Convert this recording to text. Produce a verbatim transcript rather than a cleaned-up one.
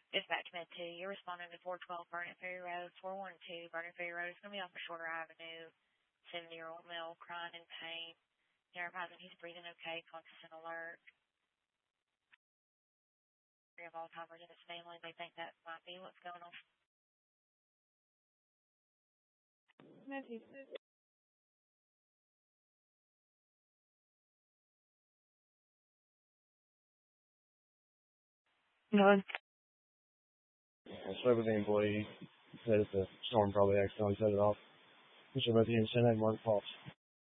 Dispatch Med two, you're responding to four twelve Burnett Ferry Road, four one two Burnett Ferry Road. It's going to be off of Shorter Avenue. seventy-year-old male crying in pain. They're advising he's breathing okay, conscious and alert. Of Alzheimer's in his family, they think that might be what's going on. Matthew. No. I spoke with the employee. He said it's a storm probably accidentally set it off. We should both be in Senate and Mark Falls.